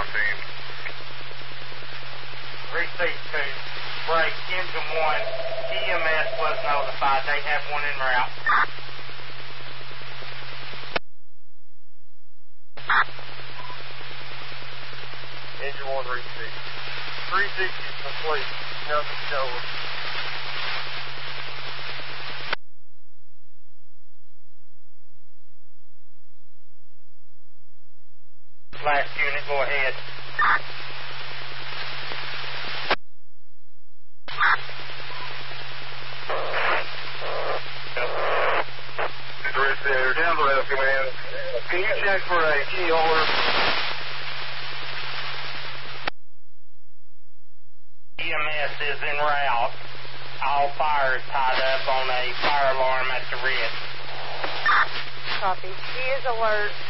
on scene. Receipt 2. Break, engine 1. EMS was notified. They have one en route. Engine 1 receipt. 360 is complete. Nothing showing. Last unit, go ahead. Center, down the left, command. Can you check for a key holder? EMS is en route. All fire is tied up on a fire alarm at the ridge. Copy. He is alert.